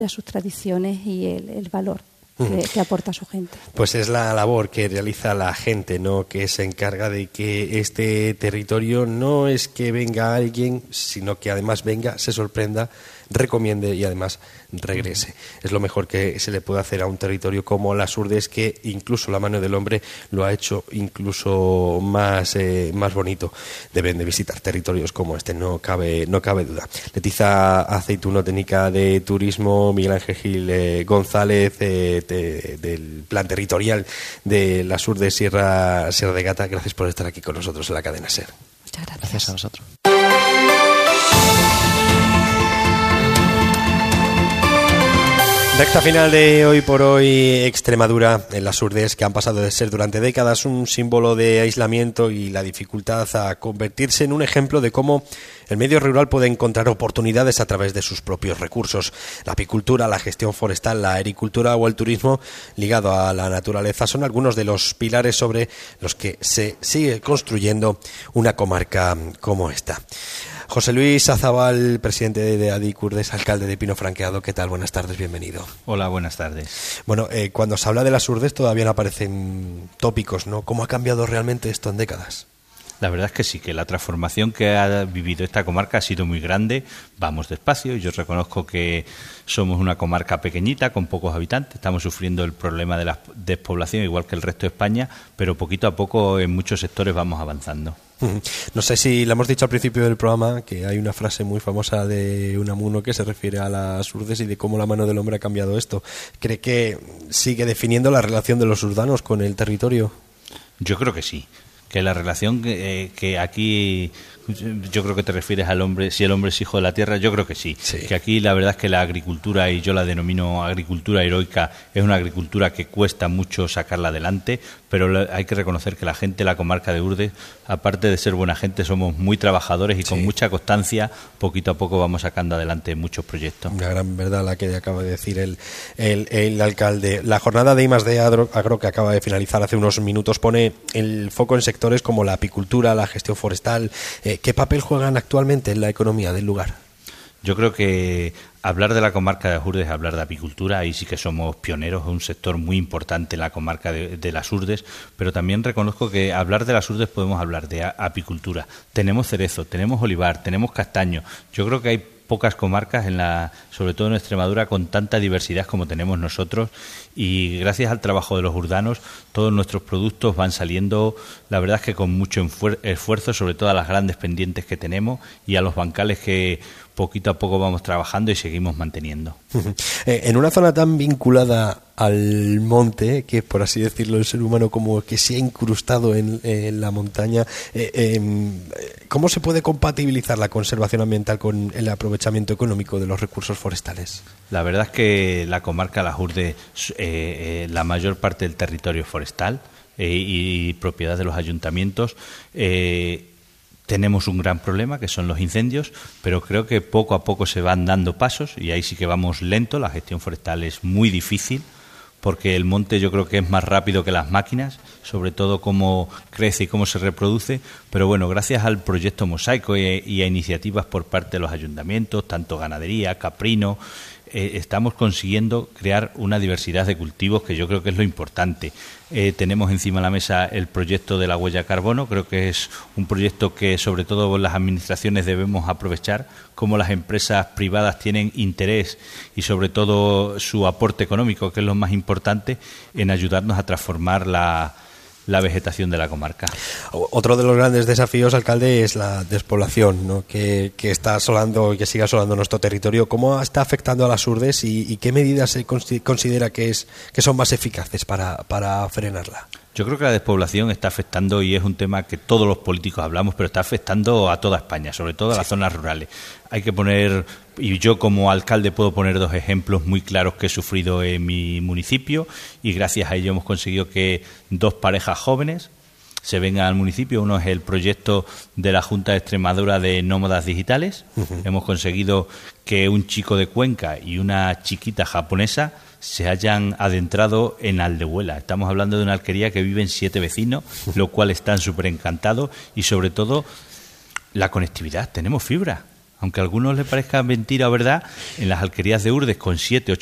a sus tradiciones y el valor que aporta a su gente. Pues es la labor que realiza la gente, ¿no?, que se encarga de que este territorio no es que venga alguien, sino que además venga, se sorprenda, recomiende y además regrese. Es lo mejor que se le puede hacer a un territorio como Las Hurdes, que incluso la mano del hombre lo ha hecho incluso más bonito. Deben de visitar territorios como este, no cabe duda. Letizia Aceituno, técnica de turismo, Miguel Ángel Gil González, del plan territorial de Las Hurdes Sierra de Gata, gracias por estar aquí con nosotros en la cadena SER. Muchas gracias. Gracias a vosotros. Recta final de Hoy por Hoy. Extremadura, en Las Hurdes, que han pasado de ser durante décadas un símbolo de aislamiento y la dificultad a convertirse en un ejemplo de cómo el medio rural puede encontrar oportunidades a través de sus propios recursos. La apicultura, la gestión forestal, la agricultura o el turismo ligado a la naturaleza son algunos de los pilares sobre los que se sigue construyendo una comarca como esta. José Luis Azabal, presidente de ADIC Hurdes, alcalde de Pino Franqueado, ¿qué tal? Buenas tardes, bienvenido. Hola, buenas tardes. Bueno, cuando se habla de Las Hurdes todavía no aparecen tópicos, ¿no? ¿Cómo ha cambiado realmente esto en décadas? La verdad es que sí, que la transformación que ha vivido esta comarca ha sido muy grande. Vamos despacio. Yo reconozco que somos una comarca pequeñita, con pocos habitantes. Estamos sufriendo el problema de la despoblación, igual que el resto de España, pero poquito a poco en muchos sectores vamos avanzando. No sé si le hemos dicho al principio del programa que hay una frase muy famosa de Unamuno que se refiere a Las Hurdes y de cómo la mano del hombre ha cambiado esto. ¿Cree que sigue definiendo la relación de los urbanos con el territorio? Yo creo que sí, que la relación que aquí... Yo creo que te refieres al hombre, si el hombre es hijo de la tierra, yo creo que sí. Que aquí la verdad es que la agricultura, y yo la denomino agricultura heroica, es una agricultura que cuesta mucho sacarla adelante, pero hay que reconocer que la gente de la comarca de Hurdes, aparte de ser buena gente, somos muy trabajadores y con mucha constancia, poquito a poco vamos sacando adelante muchos proyectos. Una gran verdad la que acaba de decir el alcalde. La jornada de I+D Agro, que acaba de finalizar hace unos minutos, pone el foco en sectores como la apicultura, la gestión forestal. ¿Qué papel juegan actualmente en la economía del lugar? Yo creo que hablar de la comarca de Hurdes es hablar de apicultura. Ahí sí que somos pioneros, es un sector muy importante en la comarca de Las Hurdes, pero también reconozco que hablar de Las Hurdes podemos hablar de apicultura. Tenemos cerezo, tenemos olivar, tenemos castaño. Yo creo que hay pocas comarcas, sobre todo en Extremadura, con tanta diversidad como tenemos nosotros, y gracias al trabajo de los urdanos todos nuestros productos van saliendo, la verdad es que con mucho esfuerzo, sobre todo a las grandes pendientes que tenemos y a los bancales que poquito a poco vamos trabajando y seguimos manteniendo. En una zona tan vinculada al monte, que por así decirlo el ser humano como que se ha incrustado en la montaña, ¿cómo se puede compatibilizar la conservación ambiental con el aprovechamiento económico de los recursos forestales? La verdad es que la comarca de Las Hurdes, la mayor parte del territorio es forestal y propiedad de los ayuntamientos. Tenemos un gran problema, que son los incendios, pero creo que poco a poco se van dando pasos y ahí sí que vamos lento. La gestión forestal es muy difícil porque el monte yo creo que es más rápido que las máquinas, sobre todo cómo crece y cómo se reproduce, pero bueno, gracias al proyecto Mosaico y a iniciativas por parte de los ayuntamientos, tanto ganadería, caprino, estamos consiguiendo crear una diversidad de cultivos que yo creo que es lo importante. Tenemos encima de la mesa el proyecto de la huella de carbono. Creo que es un proyecto que sobre todo las administraciones debemos aprovechar, como las empresas privadas tienen interés y sobre todo su aporte económico, que es lo más importante, en ayudarnos a transformar la vegetación de la comarca. Otro de los grandes desafíos, alcalde, es la despoblación, ¿no? que está asolando y que sigue asolando nuestro territorio. ¿Cómo está afectando a Las Hurdes y qué medidas se considera que son más eficaces para frenarla? Yo creo que la despoblación está afectando, y es un tema que todos los políticos hablamos, pero está afectando a toda España, sobre todo a las zonas rurales. Hay que poner, y yo como alcalde puedo poner dos ejemplos muy claros que he sufrido en mi municipio, y gracias a ello hemos conseguido que dos parejas jóvenes se vengan al municipio. Uno es el proyecto de la Junta de Extremadura de Nómadas Digitales. Hemos conseguido que un chico de Cuenca y una chiquita japonesa se hayan adentrado en Aldehuela. Estamos hablando de una alquería que viven 7 vecinos, lo cual están súper encantados, y sobre todo la conectividad. Tenemos fibra. Aunque a algunos les parezca mentira o verdad, en las alquerías de Urdes con 7,